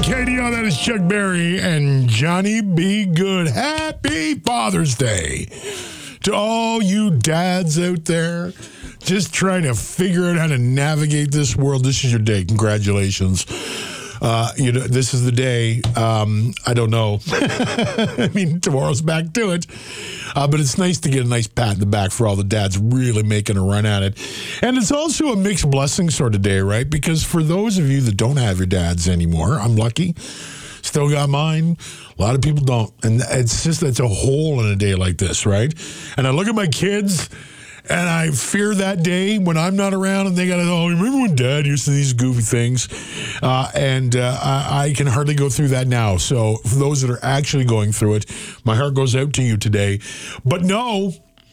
KDO, that is Chuck Berry and Johnny B. Good. Happy Father's Day to all you dads out there just trying to figure out how to navigate this world. This is your day. Congratulations. This is the day. I don't know. I mean, tomorrow's back to it. But it's nice to get a nice pat in the back for all the dads really making a run at it. And it's also a mixed blessing sort of day, right? Because for those of you that don't have your dads anymore, I'm lucky. Still got mine. A lot of people don't. And it's a hole in a day like this, right? And I look at my kids and I fear that day when I'm not around and they got to, remember when Dad used to do these goofy things? I can hardly go through that now. So for those that are actually going through it, my heart goes out to you today. But know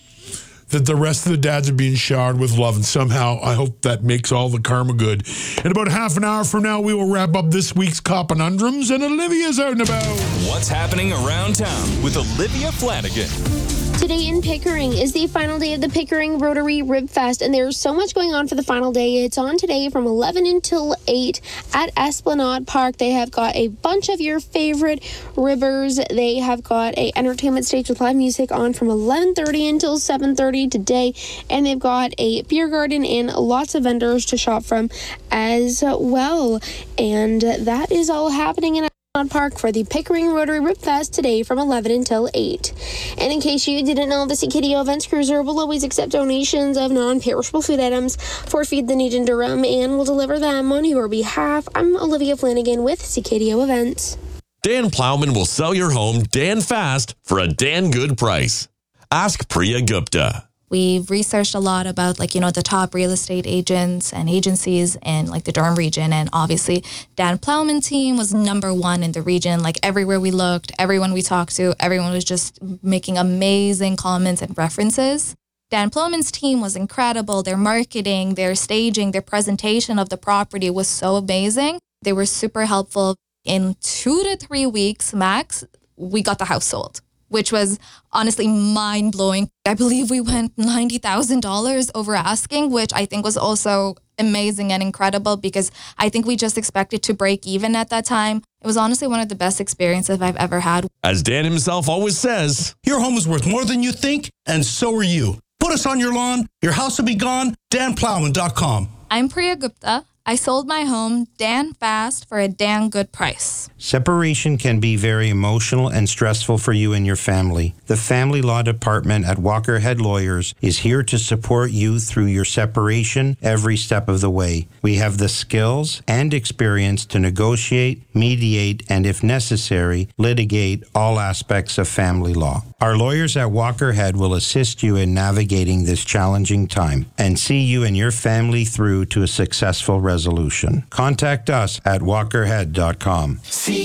that the rest of the dads are being showered with love, and somehow I hope that makes all the karma good. In about half an hour from now, we will wrap up this week's Conundrums, and Olivia's out and about. What's happening around town with Olivia Flanagan? Today in Pickering is the final day of the Pickering Rotary Rib Fest, and there's so much going on for the final day. It's on today from 11 until 8 at Esplanade Park. They have got a bunch of your favorite ribbers. They have got a entertainment stage with live music on from 11:30 until 7:30 today, and they've got a beer garden and lots of vendors to shop from as well. And that is all happening in Park for the Pickering Rotary Rib Fest today from 11 until 8. And in case you didn't know, the CKDO Events Cruiser will always accept donations of non-perishable food items for Feed the Need in Durham and will deliver them on your behalf. I'm Olivia Flanagan with CKDO Events. Dan Plowman will sell your home Dan fast for a Dan good price. Ask Priya Gupta. We've researched a lot about the top real estate agents and agencies in the Durham region. And obviously Dan Plowman's team was number one in the region. Everywhere we looked, everyone we talked to, everyone was just making amazing comments and references. Dan Plowman's team was incredible. Their marketing, their staging, their presentation of the property was so amazing. They were super helpful. In 2 to 3 weeks max, we got the house sold, which was honestly mind-blowing. I believe we went $90,000 over asking, which I think was also amazing and incredible because I think we just expected to break even at that time. It was honestly one of the best experiences I've ever had. As Dan himself always says, your home is worth more than you think, and so are you. Put us on your lawn, your house will be gone, danplowman.com. I'm Priya Gupta. I sold my home Dan fast for a Dan good price. Separation can be very emotional and stressful for you and your family. The Family Law Department at Walker Head Lawyers is here to support you through your separation every step of the way. We have the skills and experience to negotiate, mediate, and if necessary, litigate all aspects of family law. Our lawyers at Walker Head will assist you in navigating this challenging time and see you and your family through to a successful resolution. Contact us at walkerhead.com.